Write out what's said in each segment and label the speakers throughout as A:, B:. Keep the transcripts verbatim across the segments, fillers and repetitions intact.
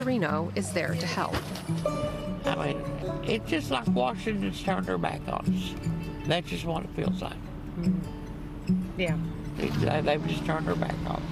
A: Reno is there to help.
B: I mean, it's just like Washington's turned their back on us. That's just what it feels like.
A: Yeah.
B: It, they've just turned their back on us.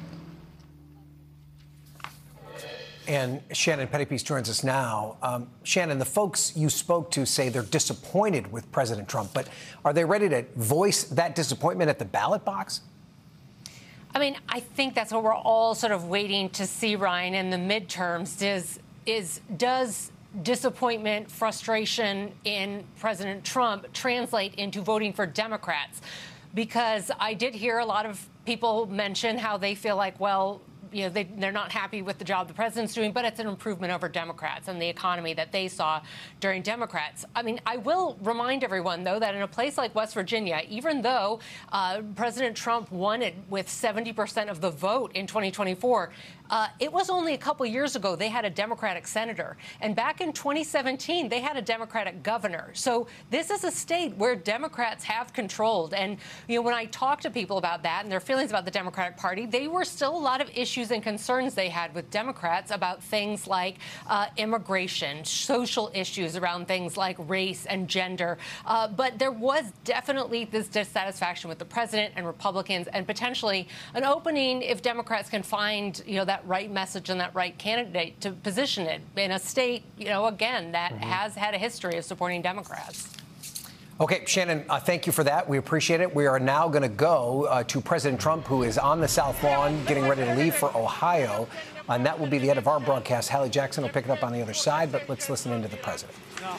C: And Shannon Pettypiece joins us now. Um, Shannon, the folks you spoke to say they're disappointed with President Trump, but are they ready to voice that disappointment at the ballot box?
D: I mean, I think that's what we're all sort of waiting to see, Ryan, in the midterms is, is does disappointment, frustration in President Trump translate into voting for Democrats? Because I did hear a lot of people mention how they feel like, well, you know, they, they're not happy with the job the president's doing, but it's an improvement over Democrats and the economy that they saw during Democrats. I mean, I will remind everyone, though, that in a place like West Virginia, even though uh, President Trump won it with seventy percent of the vote in twenty twenty-four, uh, it was only a couple years ago they had a Democratic senator. And back in twenty seventeen, they had a Democratic governor. So this is a state where Democrats have controlled. And, you know, when I talk to people about that and their feelings about the Democratic Party, they were still a lot of issues and concerns they had with Democrats about things like uh, immigration, social issues around things like race and gender. Uh, but there was definitely this dissatisfaction with the president and Republicans, and potentially an opening if Democrats can find, you know, that right message and that right candidate to position it in a state, you know, again, that mm-hmm. has had a history of supporting Democrats.
C: Okay, Shannon, uh, thank you for that. We appreciate it. We are now going to go uh, to President Trump, who is on the South Lawn getting ready to leave for Ohio. And that will be the end of our broadcast. Hallie Jackson will pick it up on the other side, but let's listen into the president.
E: No.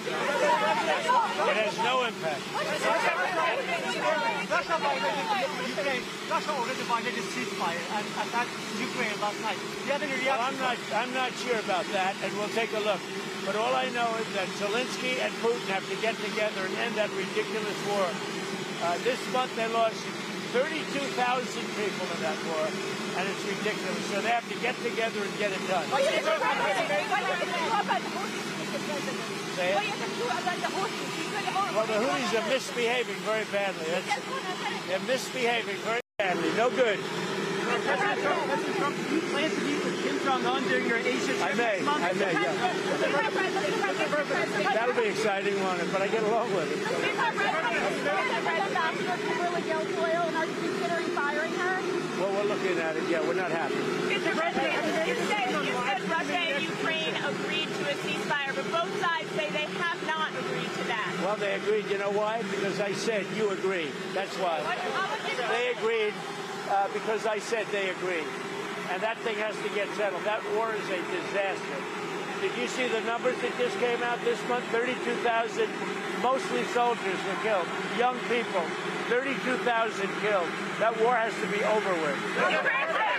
E: It has no impact. Russia violated Ukraine. Russia already violated ceasefire and attacked Ukraine last night. Do you have any reaction? Well, I'm not, I'm not sure about that, and we'll take a look. But all I know is that Zelensky and Putin have to get together and end that ridiculous war. Uh, this month they lost thirty-two thousand people in that war, and it's ridiculous. So they have to get together and get it done.
F: What you do about the Houthis, Mister President?
E: Say it?
F: What you do about the Houthis?
E: Well, the Houthis are misbehaving very badly. That's, they're misbehaving very badly. No good.
G: President Trump, President Trump, do you plan to meet with Kim Jong-un during your Asia trip
E: I may,
G: next month?
E: I may, yeah. That'll be exciting, won't it? But I get along with it. So. Well, we're looking at it. Yeah, we're not happy.
F: Mister President, you said, you said Russia and Ukraine agreed to a ceasefire, but both sides say they have not agreed to that.
E: Well, they agreed. You know why? Because I said you agreed. That's why. They agreed. Uh, because I said they agreed. And that thing has to get settled. That war is a disaster. Did you see the numbers that just came out this month? thirty-two thousand, mostly soldiers were killed. Young people, thirty-two thousand killed. That war has to be over with.
F: Mister President,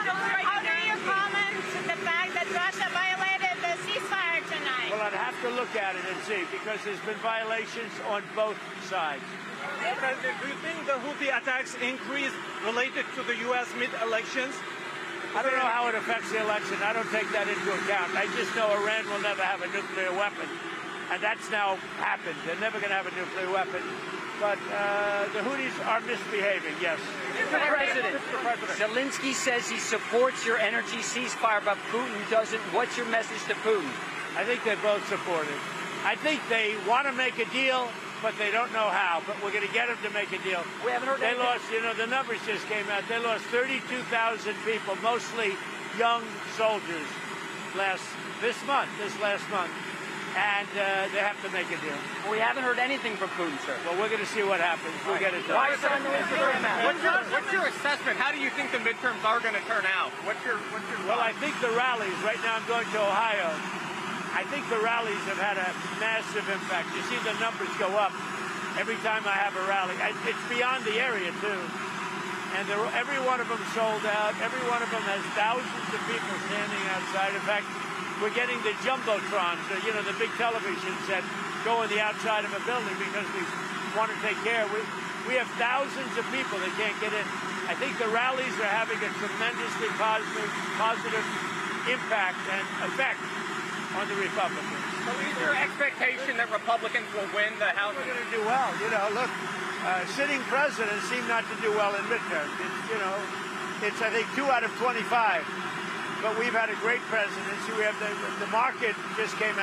F: how do you comment on the fact that Russia violated the ceasefire tonight?
E: Well, I'd have to look at it and see, because there's been violations on both sides.
G: President, do you think the Houthi attacks increase related to the U S mid-elections?
E: I don't know how it affects the election. I don't take that into account. I just know Iran will never have a nuclear weapon. And that's now happened. They're never going to have a nuclear weapon. But uh, the Houthis are misbehaving, yes.
H: Mister President, Zelensky says he supports your energy ceasefire, but Putin doesn't. What's your message to Putin?
E: I think they both support it. I think they want to make a deal, but they don't know how. But we're going to get them to make a deal.
H: We haven't heard
E: They
H: anything.
E: lost, you know, the numbers just came out. They lost thirty-two thousand people, mostly young soldiers, last this month, this last month. And uh, they have to make a deal.
H: We haven't heard anything from Putin, sir.
E: Well, we're going to see what happens. We'll get it done.
H: Why is that on the Instagram app?
G: What's your, what's your assessment? How do you think the midterms are going to turn out? What's your, what's your
E: Well, I think the rallies, right now I'm going to Ohio, I think the rallies have had a massive impact. You see the numbers go up every time I have a rally. I, it's beyond the area, too. And every one of them sold out. Every one of them has thousands of people standing outside. In fact, we're getting the jumbotrons, the, you know, the big televisions that go on the outside of a building because we want to take care. We, we have thousands of people that can't get in. I think the rallies are having a tremendously positive, positive impact and effect on the Republicans.
G: So is your expectation that Republicans will win the House?
E: We're going to do well. You know, look, uh, sitting presidents seem not to do well in midterms. It's, you know, it's, I think, two out of twenty-five. but we've had a great presidency. We have the, the market just came out.